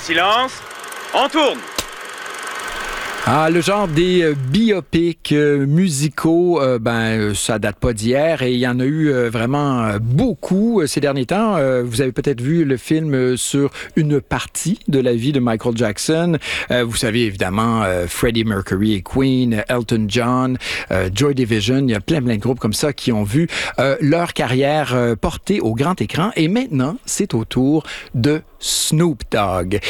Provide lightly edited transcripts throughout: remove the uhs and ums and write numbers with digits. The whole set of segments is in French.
Silence. On tourne. Ah, le genre des biopics musicaux, ça date pas d'hier et il y en a eu vraiment beaucoup ces derniers temps. Vous avez peut-être vu le film sur une partie de la vie de Michael Jackson. Vous savez évidemment Freddie Mercury et Queen, Elton John, Joy Division. Il y a plein de groupes comme ça qui ont vu leur carrière portée au grand écran. Et maintenant, c'est au tour de Snoop Dogg.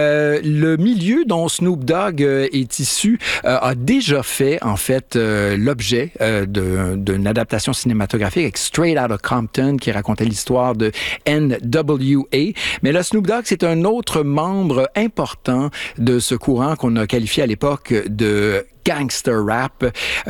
Le milieu dont Snoop Dogg est issu a déjà fait, en fait, l'objet d'une adaptation cinématographique avec Straight Outta Compton qui racontait l'histoire de N.W.A. Mais là, Snoop Dogg, c'est un autre membre important de ce courant qu'on a qualifié à l'époque de gangster rap.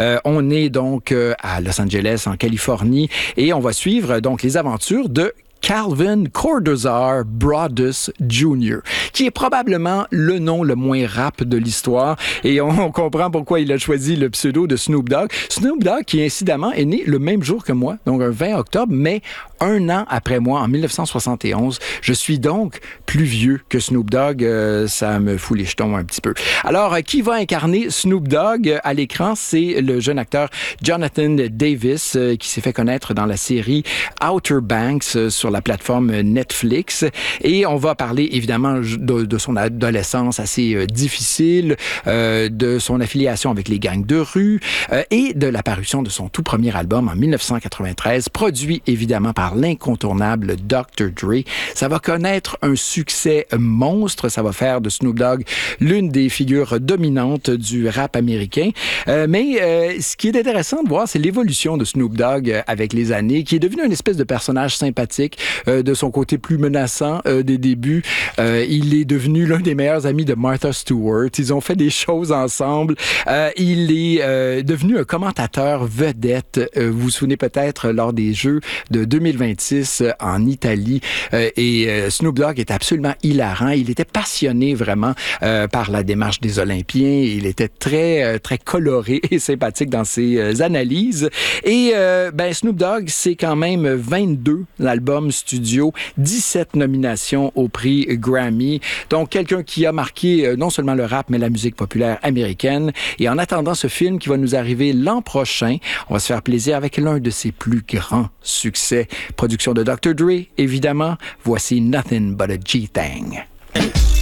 On est donc à Los Angeles, en Californie, et on va suivre donc les aventures de Calvin Cordozar Broadus Jr., qui est probablement le nom le moins rap de l'histoire. Et on comprend pourquoi il a choisi le pseudo de Snoop Dogg. Snoop Dogg, qui incidemment est né le même jour que moi, donc un 20 octobre, mais un an après moi, en 1971. Je suis donc plus vieux que Snoop Dogg. Ça me fout les jetons un petit peu. Alors, qui va incarner Snoop Dogg à l'écran? C'est le jeune acteur Jonathan Davis, qui s'est fait connaître dans la série Outer Banks sur la plateforme Netflix. Et on va parler évidemment de son adolescence assez difficile, de son affiliation avec les gangs de rue et de l'apparition de son tout premier album en 1993, produit évidemment par l'incontournable Dr. Dre. Ça va connaître un succès monstre. Ça va faire de Snoop Dogg l'une des figures dominantes du rap américain. Mais ce qui est intéressant de voir, c'est l'évolution de Snoop Dogg avec les années, qui est devenu une espèce de personnage sympathique. De son côté plus menaçant des débuts, il est devenu l'un des meilleurs amis de Martha Stewart. Ils ont fait des choses ensemble. Il est devenu un commentateur vedette. Vous vous souvenez peut-être lors des Jeux de 2026 en Italie. Snoop Dogg est absolument hilarant. Il était passionné vraiment par la démarche des Olympiens. Il était très coloré et sympathique dans ses analyses. Et Snoop Dogg, c'est quand même 22 l'album studio, 17 nominations au prix Grammy. Donc, quelqu'un qui a marqué non seulement le rap, mais la musique populaire américaine. Et en attendant ce film qui va nous arriver l'an prochain, on va se faire plaisir avec l'un de ses plus grands succès. Production de Dr. Dre, évidemment. Voici Nothing But a G-Thang.